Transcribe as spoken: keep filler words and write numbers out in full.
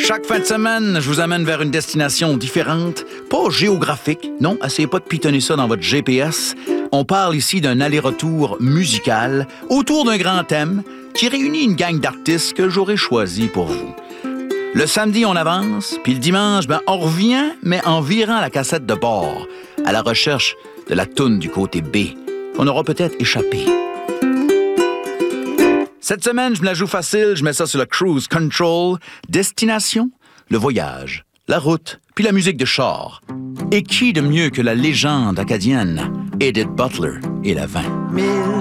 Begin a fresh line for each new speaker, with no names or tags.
Chaque fin de semaine, je vous amène vers une destination différente, pas géographique. Non, essayez pas de pitonner ça dans votre G P S. On parle ici d'un aller-retour musical autour d'un grand thème qui réunit une gang d'artistes que j'aurais choisi pour vous. Le samedi, on avance, puis le dimanche, ben, on revient, mais en virant la cassette de bord, à la recherche de la toune du côté B, qu'on aura peut-être échappé. Cette semaine, je me la joue facile, je mets ça sur le cruise control. Destination, le voyage, la route, puis la musique de char. Et qui de mieux que la légende acadienne, Edith Butler et la vin?